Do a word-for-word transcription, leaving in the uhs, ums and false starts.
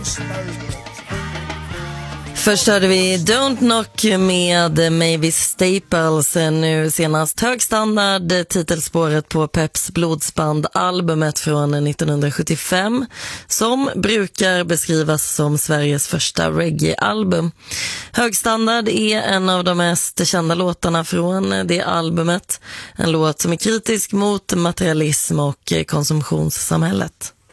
Först hörde vi Don't Knock med Mavis Staples, nu senast högstandard, titelspåret på Peps blodsband-albumet från nittonhundrasjuttiofem, som brukar beskrivas som Sveriges första reggae-album. Högstandard är en av de mest kända låtarna från det albumet, en låt som är kritisk mot materialism och konsumtionssamhället.